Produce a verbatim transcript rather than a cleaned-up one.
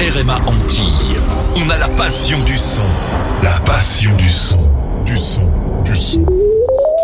R M A Antilles, on a la passion du son. La passion du son. Du son. Du son.